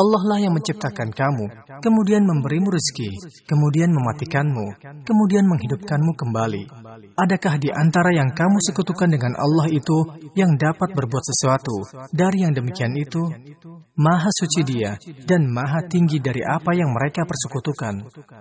Allah lah yang menciptakan kamu, kemudian memberimu rezeki, kemudian mematikanmu, kemudian menghidupkanmu kembali. Adakah di antara yang kamu sekutukan dengan Allah itu yang dapat berbuat sesuatu dari yang demikian itu? Maha suci Dia dan maha tinggi dari apa yang mereka persekutukan.